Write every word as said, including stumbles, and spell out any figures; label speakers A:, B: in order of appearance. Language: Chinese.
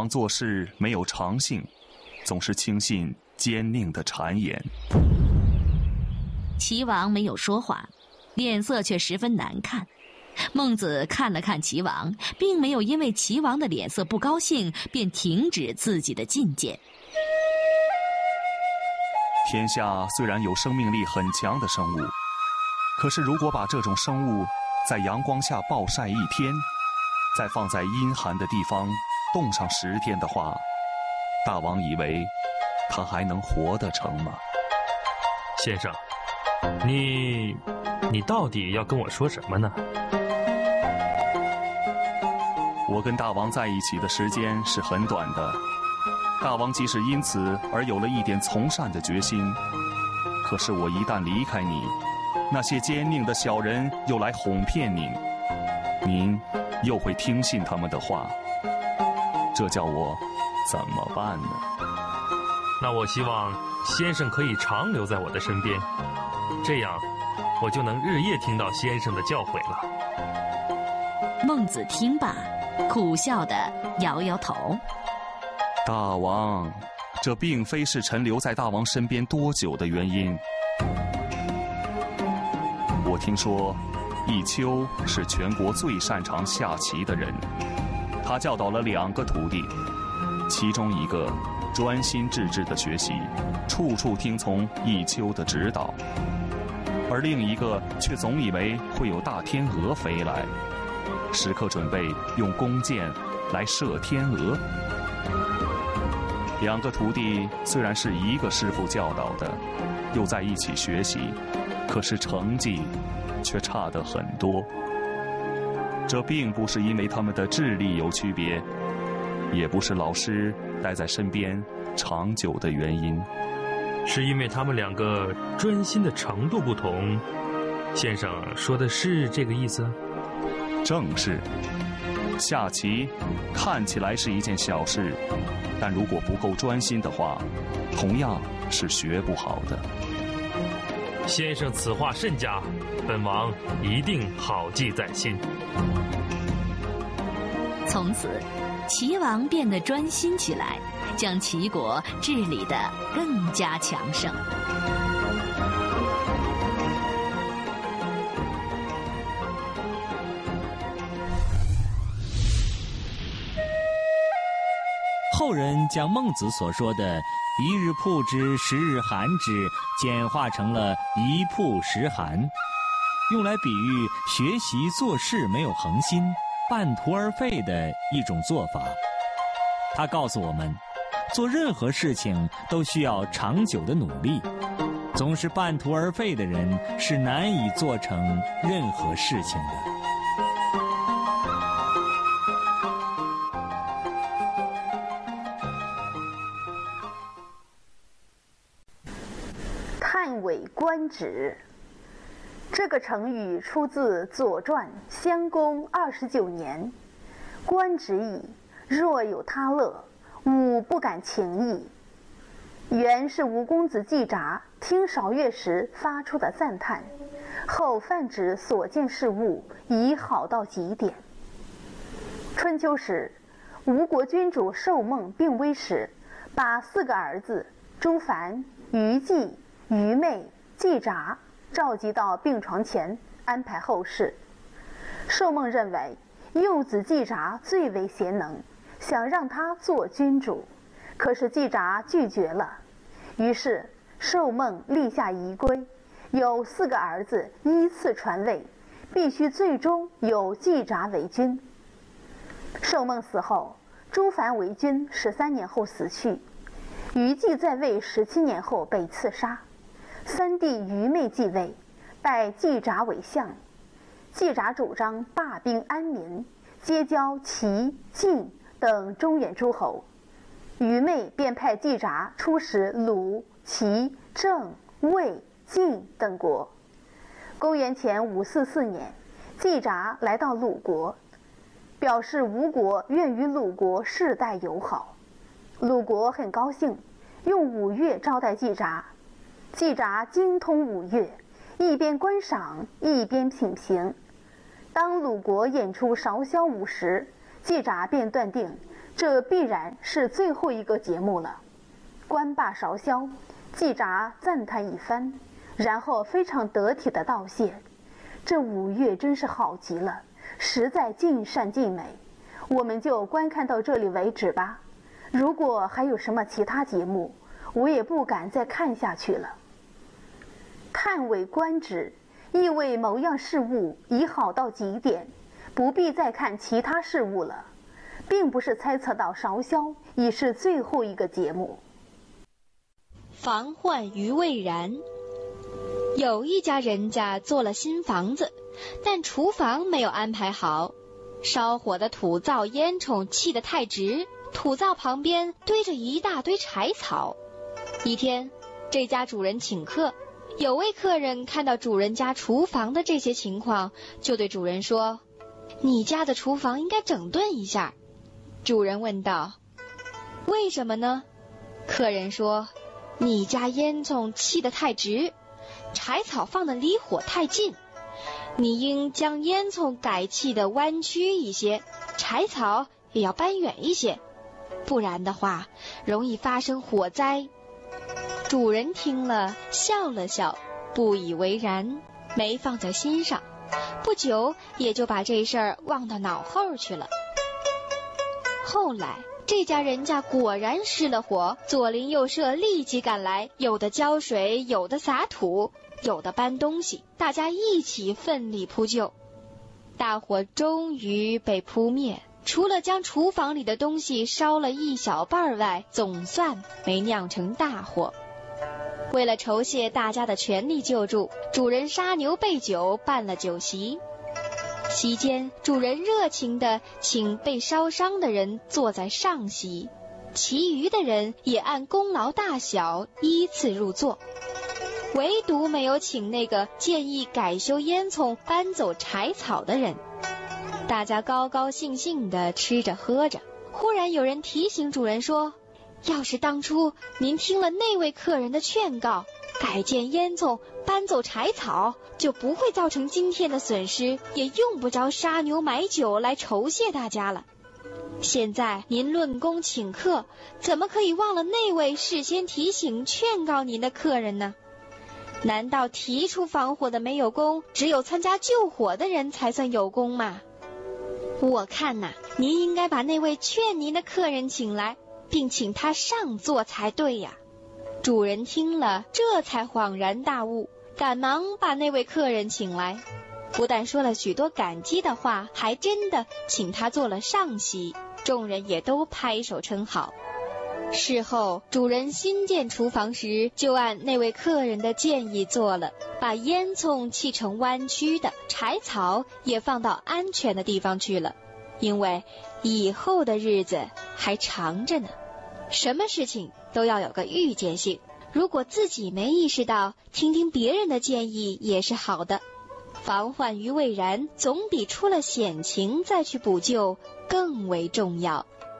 A: 王做事没有常性，总是轻信奸佞的谗言。
B: 齐王没有说话，脸色却十分难看。孟子看了看齐王，并没有因为齐王的脸色不高兴便停止自己的进谏。
A: 天下虽然有生命力很强的生物，可是如果把这种生物在阳光下暴晒一天，再放在阴寒的地方冻上十天的话，大王以为他还能活得成吗？
C: 先生，你你到底要跟我说什么呢？
A: 我跟大王在一起的时间是很短的，大王即使因此而有了一点从善的决心，可是我一旦离开你，那些奸佞的小人又来哄骗您，您又会听信他们的话，这叫我怎么办呢？
C: 那我希望先生可以常留在我的身边，这样我就能日夜听到先生的教诲了。
B: 孟子听罢，苦笑地摇摇头。
A: 大王，这并非是臣留在大王身边多久的原因。我听说弈秋是全国最擅长下棋的人，他教导了两个徒弟，其中一个专心致志地学习，处处听从弈秋的指导，而另一个却总以为会有大天鹅飞来，时刻准备用弓箭来射天鹅。两个徒弟虽然是一个师傅教导的，又在一起学习，可是成绩却差得很多。这并不是因为他们的智力有区别，也不是老师待在身边长久的原因，
C: 是因为他们两个专心的程度不同。先生说的是这个意思？
A: 正是。下棋看起来是一件小事，但如果不够专心的话，同样是学不好的。
C: 先生此话甚佳，本王一定好记在心。
B: 从此，齐王变得专心起来，将齐国治理得更加强盛。
D: 后人将孟子所说的一日曝之，十日寒之简化成了一曝十寒，用来比喻学习做事没有恒心，半途而废的一种做法。他告诉我们，做任何事情都需要长久的努力，总是半途而废的人是难以做成任何事情的。
E: 叹为观止，这个成语出自《左传》襄公二十九年。观止矣，若有他乐，吾不敢情矣。原是吴公子季札听韶乐时发出的赞叹，后泛指所见事物已好到极点。春秋时，吴国君主寿梦病危时，把四个儿子朱凡、于季、于妹、季札召集到病床前，安排后事。寿梦认为幼子季札最为贤能，想让他做君主，可是季札拒绝了。于是寿梦立下仪规，有四个儿子依次传位，必须最终由季札为君。寿梦死后，朱凡为君十三年后死去，于季在位十七年后被刺杀。三弟于妹继位，拜季札为相。季札主张罢兵安民，结交齐、晋等中原诸侯。于妹便派季札出使鲁、齐、郑、魏、晋等国。公元前五四四年，季札来到鲁国，表示吴国愿与鲁国世代友好。鲁国很高兴，用五乐招待季札。季札精通五乐，一边观赏一边品评。当鲁国演出韶萧舞时，季札便断定这必然是最后一个节目了。官罢韶萧，季札赞叹一番，然后非常得体的道谢。这五月真是好极了，实在尽善尽美。我们就观看到这里为止吧。如果还有什么其他节目，我也不敢再看下去了。叹为观止，意味某样事物已好到极点，不必再看其他事物了，并不是猜测到韶萧已是最后一个节目。
F: 房患于未然。有一家人家做了新房子，但厨房没有安排好，烧火的土灶烟囱砌得太直，土灶旁边堆着一大堆柴草。一天，这家主人请客，有位客人看到主人家厨房的这些情况，就对主人说：“你家的厨房应该整顿一下。”主人问道：“为什么呢？”客人说：“你家烟囱砌得太直，柴草放得离火太近，你应将烟囱改砌得弯曲一些，柴草也要搬远一些，不然的话容易发生火灾。”主人听了笑了笑，不以为然，没放在心上，不久也就把这事儿忘到脑后去了。后来这家人家果然失了火，左邻右舍立即赶来，有的浇水，有的撒土，有的搬东西，大家一起奋力扑救。大火终于被扑灭，除了将厨房里的东西烧了一小半外，总算没酿成大祸。为了酬谢大家的全力救助，主人杀牛备酒，办了酒席。席间，主人热情地请被烧伤的人坐在上席，其余的人也按功劳大小依次入座，唯独没有请那个建议改修烟囱、搬走柴草的人。大家高高兴兴地吃着喝着，忽然有人提醒主人说：“要是当初您听了那位客人的劝告，改建烟囱，搬走柴草，就不会造成今天的损失，也用不着杀牛买酒来酬谢大家了。现在您论功请客，怎么可以忘了那位事先提醒劝告您的客人呢？难道提出防火的没有功，只有参加救火的人才算有功吗？我看呐，您应该把那位劝您的客人请来，并请他上座才对呀。”主人听了，这才恍然大悟，赶忙把那位客人请来，不但说了许多感激的话，还真的请他坐了上席，众人也都拍手称好。事后主人新建厨房时，就按那位客人的建议做了，把烟囱砌成弯曲的，柴草也放到安全的地方去了，因为以后的日子还长着呢。什么事情都要有个预见性，如果自己没意识到，听听别人的建议也是好的。防患于未然，总比出了险情再去补救更为重要。